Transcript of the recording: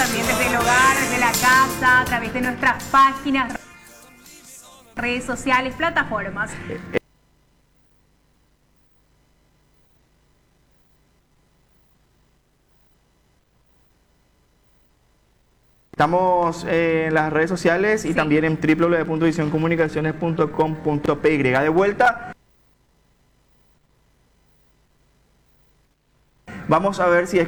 también desde el hogar, desde la casa, a través de nuestras páginas, redes sociales, plataformas. Estamos en las redes sociales y también en www.visioncomunicaciones.com.py. De vuelta, vamos a ver si es